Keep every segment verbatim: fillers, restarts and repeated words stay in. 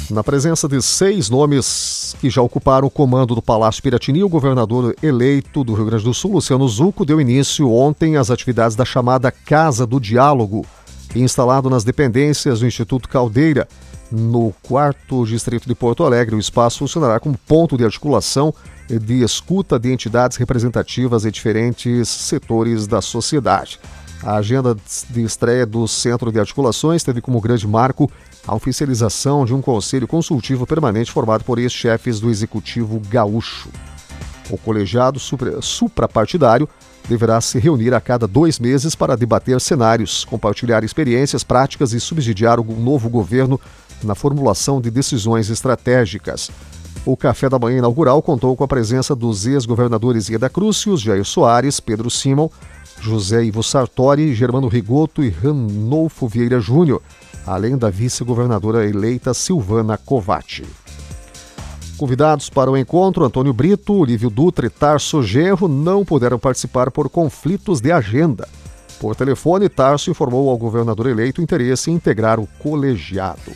Na presença de seis nomes que já ocuparam o comando do Palácio Piratini, o governador eleito do Rio Grande do Sul, Luciano Zucco, deu início ontem às atividades da chamada Casa do Diálogo, instalado nas dependências do Instituto Caldeira, no quarto distrito de Porto Alegre. O espaço funcionará como ponto de articulação e de escuta de entidades representativas de diferentes setores da sociedade. A agenda de estreia do Centro de Articulações teve como grande marco a oficialização de um conselho consultivo permanente formado por ex-chefes do Executivo Gaúcho. O colegiado suprapartidário deverá se reunir a cada dois meses para debater cenários, compartilhar experiências práticas e subsidiar o novo governo na formulação de decisões estratégicas. O café da manhã inaugural contou com a presença dos ex-governadores Ieda Crucius, Jair Soares, Pedro Simon, José Ivo Sartori, Germano Rigoto e Ranolfo Vieira Júnior, além da vice-governadora eleita Silvana Covatti. Convidados para o encontro, Antônio Brito, Olívio Dutra e Tarso Genro não puderam participar por conflitos de agenda. Por telefone, Tarso informou ao governador eleito o interesse em integrar o colegiado.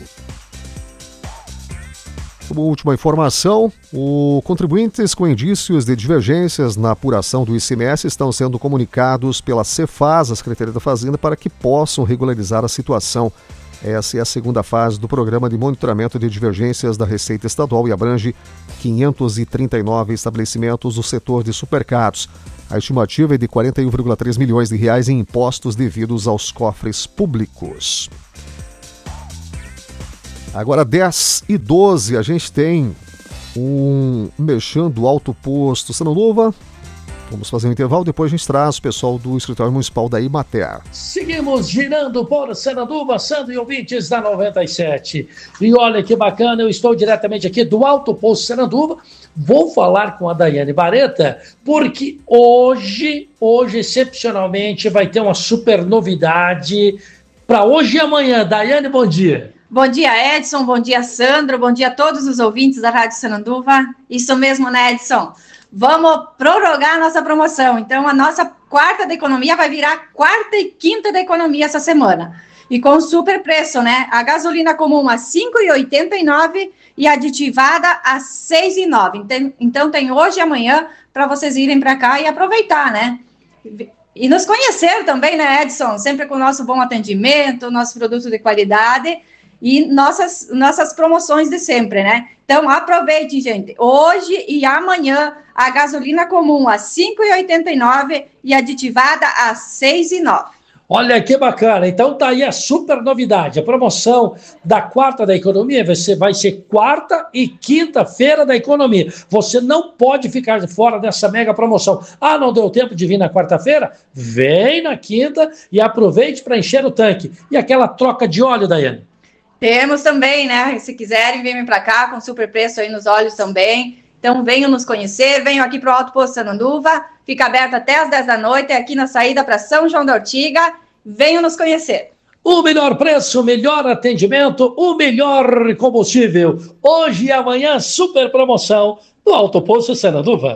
Como última informação, os contribuintes com indícios de divergências na apuração do I C M S estão sendo comunicados pela Cefaz, a Secretaria da Fazenda, para que possam regularizar a situação. Essa é a segunda fase do Programa de Monitoramento de Divergências da Receita Estadual e abrange quinhentos e trinta e nove estabelecimentos do setor de supermercados. A estimativa é de quarenta e um vírgula três milhões de reais em impostos devidos aos cofres públicos. Agora, dez e doze, a gente tem um Mexendo Alto Posto Sananduva. Vamos fazer um intervalo, depois a gente traz o pessoal do Escritório Municipal da Imater. Seguimos girando por Sananduva, Sandro e ouvintes da noventa e sete. E olha que bacana, eu estou diretamente aqui do Alto Posto Sananduva. Vou falar com a Daiane Bareta, porque hoje, hoje excepcionalmente, vai ter uma super novidade para hoje e amanhã. Daiane, bom dia. Bom dia, Edson. Bom dia, Sandro. Bom dia a todos os ouvintes da Rádio Sananduva. Isso mesmo, né, Edson? Vamos prorrogar a nossa promoção. Então, a nossa quarta da economia vai virar quarta e quinta da economia essa semana. E com super preço, né? A gasolina comum a cinco reais e oitenta e nove centavos e a aditivada a seis reais e nove centavos. Então, tem hoje e amanhã para vocês irem para cá e aproveitar, né? E nos conhecer também, né, Edson? Sempre com o nosso bom atendimento, nosso produto de qualidade e nossas, nossas promoções de sempre, né? Então, aproveite, gente. Hoje e amanhã, a gasolina comum a cinco reais e oitenta e nove centavos e aditivada a seis reais e nove centavos. Olha que bacana. Então, tá aí a super novidade. A promoção da quarta da economia vai ser, vai ser quarta e quinta-feira da economia. Você não pode ficar de fora dessa mega promoção. Ah, não deu tempo de vir na quarta-feira? Vem na quinta e aproveite para encher o tanque. E aquela troca de óleo, Daiane? Temos também, né? Se quiserem, venham para cá com super preço aí nos olhos também. Então, venham nos conhecer, venham aqui para o Alto Posto Sananduva. Fica aberto até às dez da noite, aqui na saída para São João da Ortiga. Venham nos conhecer. O melhor preço, o melhor atendimento, o melhor combustível. Hoje e amanhã, super promoção do Alto Posto Sananduva.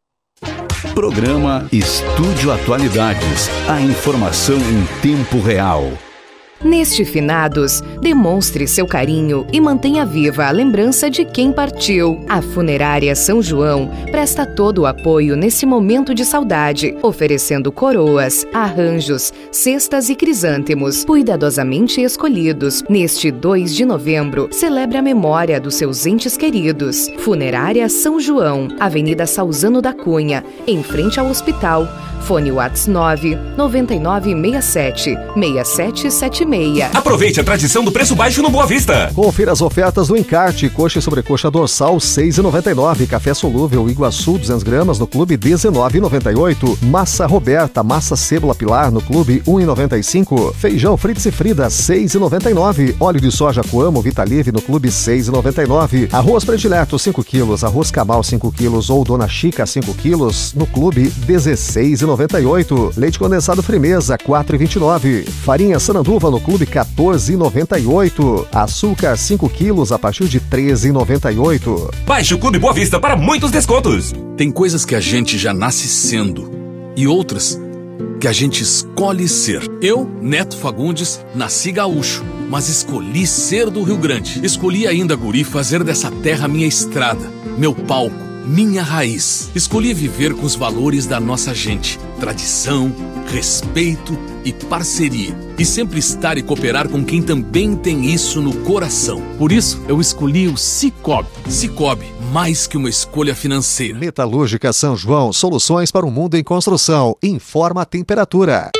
Programa Estúdio Atualidades. A informação em tempo real. Neste Finados, demonstre seu carinho e mantenha viva a lembrança de quem partiu. A Funerária São João presta todo o apoio nesse momento de saudade, oferecendo coroas, arranjos, cestas e crisântemos cuidadosamente escolhidos. Neste dois de novembro, celebre a memória dos seus entes queridos. Funerária São João, Avenida Salzano da Cunha, em frente ao hospital. Fone WhatsApp nove nove nove seis sete seis sete sete seis. Aproveite a tradição do preço baixo no Boa Vista. Confira as ofertas do encarte. Coxa e sobrecoxa dorsal seis reais e noventa e nove centavos. Café solúvel Iguaçu duzentas gramas no Clube dezenove reais e noventa e oito centavos. Massa Roberta, massa cebola pilar no Clube um real e noventa e cinco centavos. Feijão Fritz e Frida seis reais e noventa e nove centavos. Óleo de soja Coamo Vitalive no Clube seis reais e noventa e nove centavos. Arroz predileto cinco quilos. Arroz Camal cinco quilos ou Dona Chica cinco quilos no Clube dezesseis reais e noventa e oito centavos. Leite condensado Frimeza quatro reais e vinte e nove centavos. Farinha Sananduva no Clube quatorze reais e noventa e oito centavos. Açúcar cinco quilos a partir de treze reais e noventa e oito centavos. Baixe o Clube Boa Vista para muitos descontos. Tem coisas que a gente já nasce sendo e outras que a gente escolhe ser. Eu, Neto Fagundes, nasci gaúcho mas escolhi ser do Rio Grande. Escolhi ainda, guri, fazer dessa terra minha estrada, meu palco, minha raiz. Escolhi viver com os valores da nossa gente, tradição, respeito e parceria. E sempre estar e cooperar com quem também tem isso no coração. Por isso, eu escolhi o Cicobi. Cicobi, mais que uma escolha financeira. Metalúrgica São João, soluções para o mundo em construção. Informa a temperatura.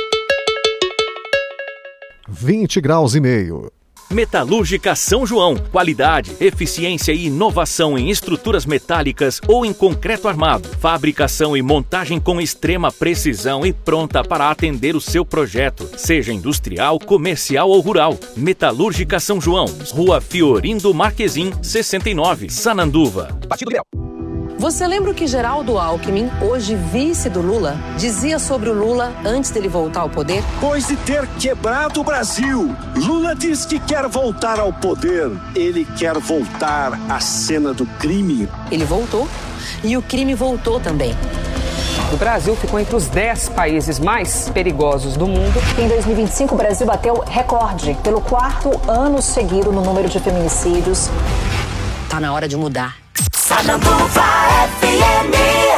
vinte graus e meio. Metalúrgica São João. Qualidade, eficiência e inovação em estruturas metálicas ou em concreto armado. Fabricação e montagem com extrema precisão e pronta para atender o seu projeto, seja industrial, comercial ou rural. Metalúrgica São João. Rua Fiorindo Marquezim, sessenta e nove, Sananduva. Partido Liberal. Você lembra o que Geraldo Alckmin, hoje vice do Lula, dizia sobre o Lula antes dele voltar ao poder? Depois de ter quebrado o Brasil, Lula diz que quer voltar ao poder. Ele quer voltar à cena do crime. Ele voltou e o crime voltou também. O Brasil ficou entre os dez países mais perigosos do mundo. Em dois mil e vinte e cinco, o Brasil bateu recorde pelo quarto ano seguido no número de feminicídios. Tá na hora de mudar. Sananduva F M.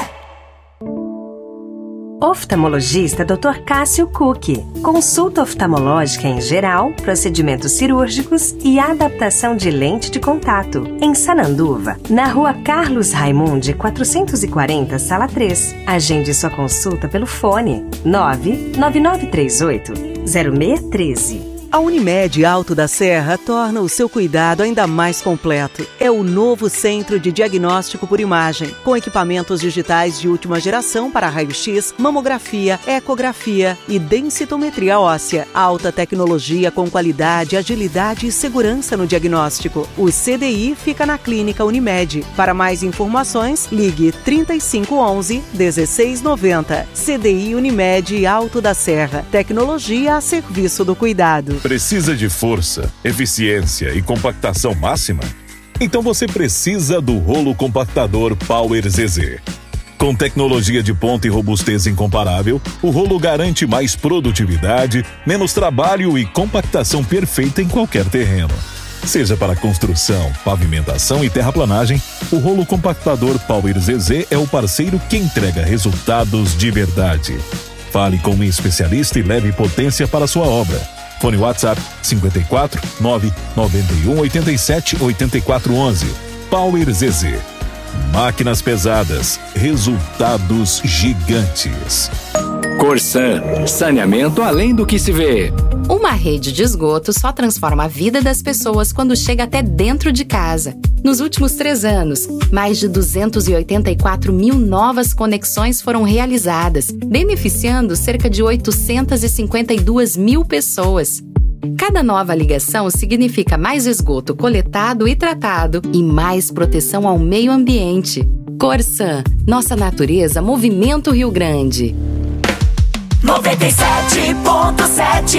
Oftalmologista doutor Cássio Cook. Consulta oftalmológica em geral, procedimentos cirúrgicos e adaptação de lente de contato. Em Sananduva, na rua Carlos Raimundi, quatrocentos e quarenta, sala três. Agende sua consulta pelo fone nove nove nove três oito zero seis um três. A Unimed Alto da Serra torna o seu cuidado ainda mais completo. É o novo centro de diagnóstico por imagem, com equipamentos digitais de última geração para raio-x, mamografia, ecografia e densitometria óssea. Alta tecnologia com qualidade, agilidade e segurança no diagnóstico. O C D I fica na Clínica Unimed. Para mais informações, ligue trinta e cinco onze, dezesseis noventa. C D I Unimed Alto da Serra. Tecnologia a serviço do cuidado. Precisa de força, eficiência e compactação máxima? Então você precisa do rolo compactador Power Z Z. Com tecnologia de ponta e robustez incomparável, o rolo garante mais produtividade, menos trabalho e compactação perfeita em qualquer terreno. Seja para construção, pavimentação e terraplanagem, o rolo compactador Power Z Z é o parceiro que entrega resultados de verdade. Fale com um especialista e leve potência para a sua obra. Fone WhatsApp cinco quatro nove nove um oito sete oito quatro um um. Power Z Z. Máquinas pesadas, resultados gigantes. Corsan, saneamento além do que se vê. Uma rede de esgoto só transforma a vida das pessoas quando chega até dentro de casa. Nos últimos três anos, mais de duzentos e oitenta e quatro mil novas conexões foram realizadas, beneficiando cerca de oitocentos e cinquenta e duas mil pessoas. Cada nova ligação significa mais esgoto coletado e tratado e mais proteção ao meio ambiente. Corsan, nossa natureza, Movimento Rio Grande. noventa e sete ponto sete.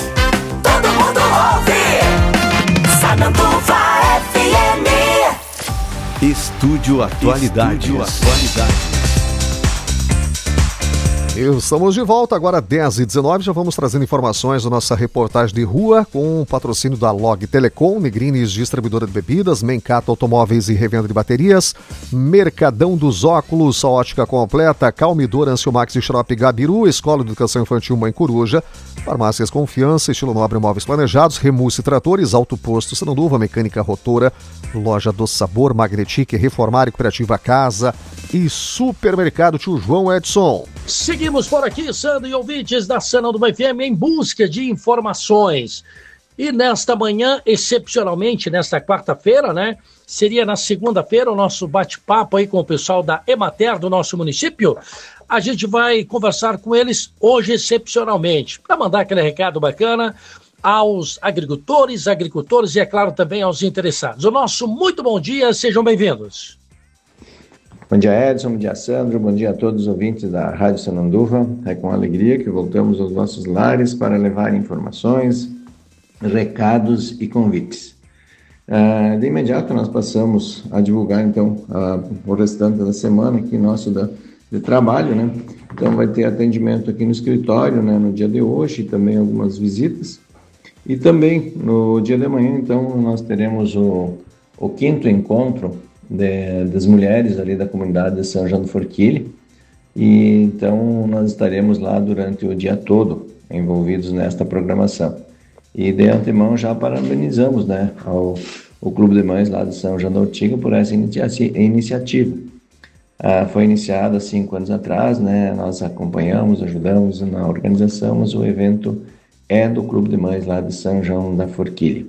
Todo mundo ouve. Sananduva F M. Estúdio Atualidades. Estúdio Atualidades. Estamos de volta, agora dez e dezenove, já vamos trazendo informações da nossa reportagem de rua com o patrocínio da Log Telecom, Negrines Distribuidora de Bebidas, Mencato Automóveis e Revenda de Baterias, Mercadão dos Óculos, a ótica completa, Calmidor, Anciomax e Xarope Gabiru, Escola de Educação Infantil Mãe Coruja, Farmácias Confiança, Estilo Nobre Móveis Planejados, Remusse Tratores, Alto Posto Sananduva, Mecânica Rotora, Loja do Sabor, Magnetic, Reformário, Cooperativa Casa e Supermercado Tio João Edson. Seguimos por aqui, Sandro e ouvintes da Sananduva F M, em busca de informações. E nesta manhã, excepcionalmente, nesta quarta-feira, né? Seria na segunda-feira o nosso bate-papo aí com o pessoal da Emater do nosso município. A gente vai conversar com eles hoje excepcionalmente, para mandar aquele recado bacana aos agricultores, agricultores e, é claro, também aos interessados. O nosso muito bom dia, sejam bem-vindos. Bom dia, Edson, bom dia, Sandro, bom dia a todos os ouvintes da Rádio Sananduva. É com alegria que voltamos aos nossos lares para levar informações, recados e convites. Uh, de imediato nós passamos a divulgar, então, uh, o restante da semana aqui nosso da, de trabalho, né? Então vai ter atendimento aqui no escritório, né, no dia de hoje, e também algumas visitas. E também no dia de amanhã, então, nós teremos o, o quinto encontro de, das mulheres ali da comunidade de São João do Forquilha. E então nós estaremos lá durante o dia todo envolvidos nesta programação. E de antemão já parabenizamos, né, ao, ao Clube de Mães lá de São João da Ortiga por essa inicia- iniciativa. Ah, foi iniciada há cinco anos atrás, né, nós acompanhamos, ajudamos na organização, mas o evento é do Clube de Mães lá de São João da Forquilha.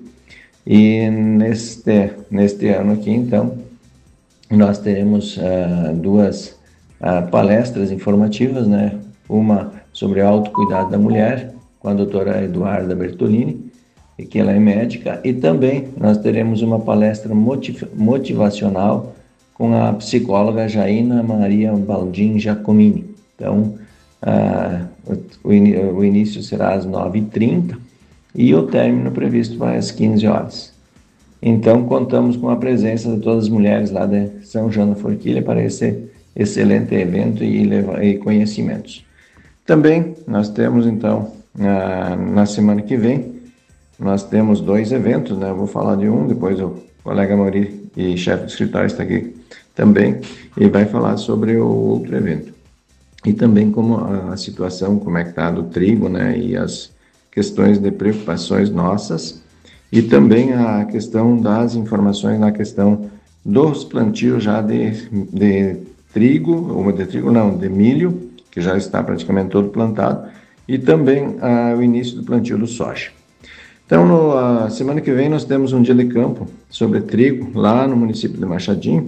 E neste, neste ano aqui, então, nós teremos ah, duas ah, palestras informativas, né? Uma sobre o autocuidado da mulher, com a doutora Eduarda Bertolini, que ela é médica, e também nós teremos uma palestra motiv- motivacional com a psicóloga Jaina Maria Baldin Giacomini. Então, ah, o, in- o início será às nove e trinta e o término previsto para as quinze horas. Então, contamos com a presença de todas as mulheres lá de São João da Forquilha para esse excelente evento e, leva- e conhecimentos. Também nós temos, então, na, na semana que vem, nós temos dois eventos, né? Eu vou falar de um, depois o colega Mauri e chefe do escritório está aqui também, e vai falar sobre o outro evento. E também como a, a situação, como é que está do trigo, né? E as questões de preocupações nossas, e também a questão das informações na questão dos plantios já de, de trigo, ou de trigo não, de milho, que já está praticamente todo plantado, e também ah, o início do plantio do soja. Então, no, a semana que vem nós temos um dia de campo sobre trigo, lá no município de Machadinho,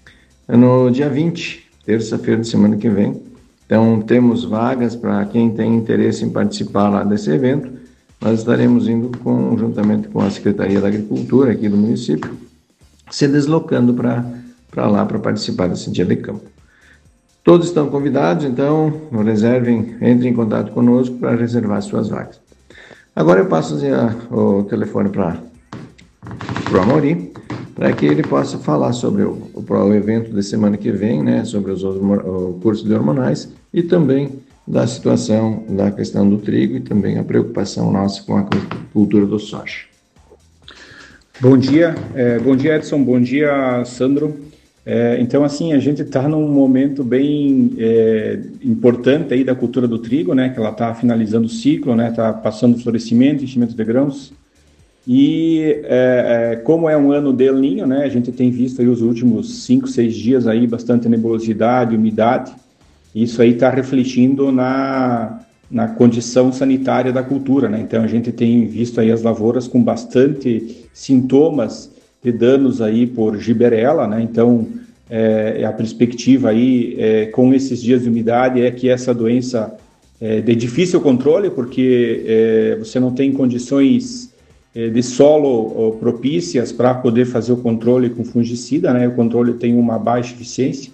no dia vinte, terça-feira de semana que vem. Então, temos vagas para quem tem interesse em participar lá desse evento. Nós estaremos indo conjuntamente com a Secretaria da Agricultura aqui do município, se deslocando para lá para participar desse dia de campo. Todos estão convidados, então reservem, entrem em contato conosco para reservar suas vagas. Agora eu passo a, o telefone para o Amorim, para que ele possa falar sobre o, o, o evento da semana que vem, né, sobre os, o curso de hormonais e também da situação da questão do trigo e também a preocupação nossa com a cultura do soja. Bom dia, é, bom dia Edson, bom dia Sandro. É, então assim, a gente está num momento bem é, importante aí da cultura do trigo, né, que ela está finalizando o ciclo, né, está passando o florescimento, enchimento de grãos, e é, é, como é um ano de El Niño, né, a gente tem visto aí os últimos cinco, seis dias aí bastante nebulosidade, umidade. Isso aí está refletindo na, na condição sanitária da cultura, né? Então a gente tem visto aí as lavouras com bastante sintomas de danos aí por giberela, né? Então é, a perspectiva aí é, com esses dias de umidade é que essa doença é de difícil controle, porque é, você não tem condições é, de solo propícias para poder fazer o controle com fungicida, né? O controle tem uma baixa eficiência.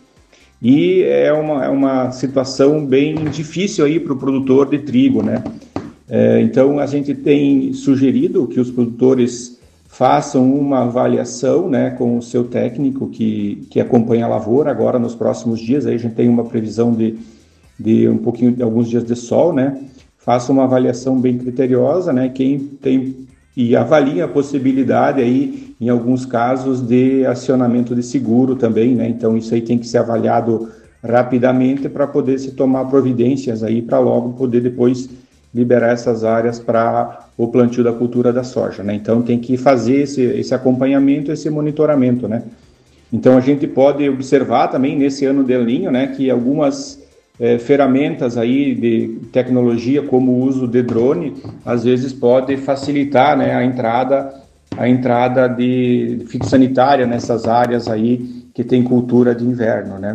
E é uma, é uma situação bem difícil aí para o produtor de trigo, né? É, então, a gente tem sugerido que os produtores façam uma avaliação, né, com o seu técnico que, que acompanha a lavoura. Agora, nos próximos dias, aí a gente tem uma previsão de, de um pouquinho, de alguns dias de sol, né? Faça uma avaliação bem criteriosa, né? Quem tem e avalia a possibilidade aí, em alguns casos, de acionamento de seguro também, né? Então isso aí tem que ser avaliado rapidamente para poder se tomar providências aí para logo poder depois liberar essas áreas para o plantio da cultura da soja, né? Então tem que fazer esse, esse acompanhamento, esse monitoramento, né? Então a gente pode observar também nesse ano de El Niño, né, que algumas É, ferramentas aí de tecnologia como o uso de drone às vezes pode facilitar, né, a entrada a entrada de fitossanitária nessas áreas aí que tem cultura de inverno, né?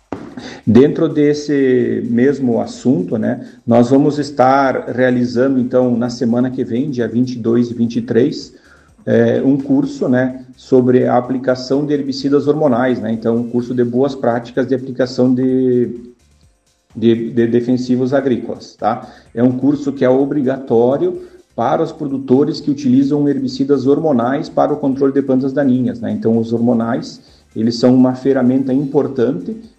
Dentro desse mesmo assunto, né, nós vamos estar realizando então na semana que vem, dia vinte e dois e vinte e três, é, um curso, né, sobre a aplicação de herbicidas hormonais, né? Então um curso de boas práticas de aplicação de De, de defensivos agrícolas, tá? É um curso que é obrigatório para os produtores que utilizam herbicidas hormonais para o controle de plantas daninhas, né? Então, os hormonais, eles são uma ferramenta importante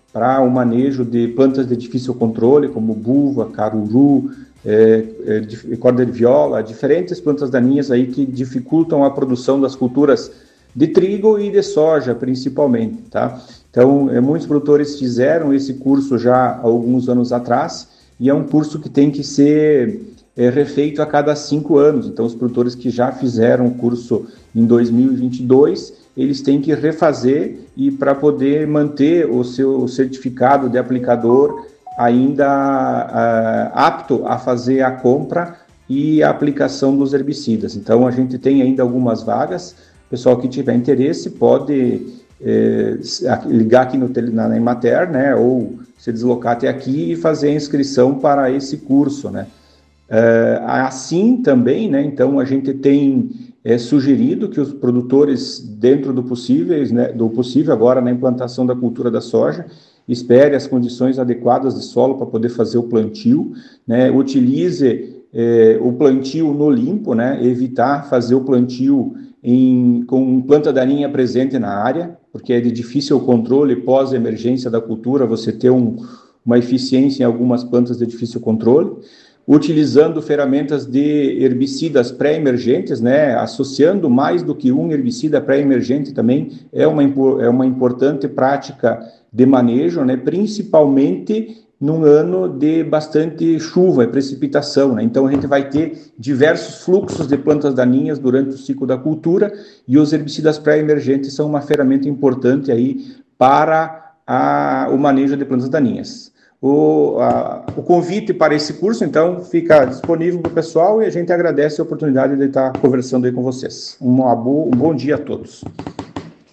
para o manejo de plantas de difícil controle, como buva, caruru, é, é, corda de viola, diferentes plantas daninhas aí que dificultam a produção das culturas de trigo e de soja, principalmente, tá? Então, é, muitos produtores fizeram esse curso já há alguns anos atrás, e é um curso que tem que ser é, refeito a cada cinco anos. Então, os produtores que já fizeram o curso em dois mil e vinte e dois, eles têm que refazer, e para poder manter o seu certificado de aplicador ainda uh, apto a fazer a compra e a aplicação dos herbicidas. Então, a gente tem ainda algumas vagas. O pessoal que tiver interesse pode eh, ligar aqui no, na Emater, né, ou se deslocar até aqui e fazer a inscrição para esse curso, né. Uh, assim também, né, então a gente tem é, sugerido que os produtores, dentro do possível, né, do possível agora na implantação da cultura da soja, espere as condições adequadas de solo para poder fazer o plantio, né, utilize é, o plantio no limpo, né, evitar fazer o plantio em, com planta daninha presente na área, porque é de difícil controle pós-emergência da cultura, você ter um, uma eficiência em algumas plantas de difícil controle, utilizando ferramentas de herbicidas pré-emergentes, né, associando mais do que um herbicida pré-emergente também é uma, é uma importante prática de manejo, né, principalmente num ano de bastante chuva e precipitação, né? Então a gente vai ter diversos fluxos de plantas daninhas durante o ciclo da cultura, e os herbicidas pré-emergentes são uma ferramenta importante aí para a, o manejo de plantas daninhas. O, a, o convite para esse curso, então, fica disponível para o pessoal, e a gente agradece a oportunidade de estar conversando aí com vocês. Uma boa, um bom dia a todos.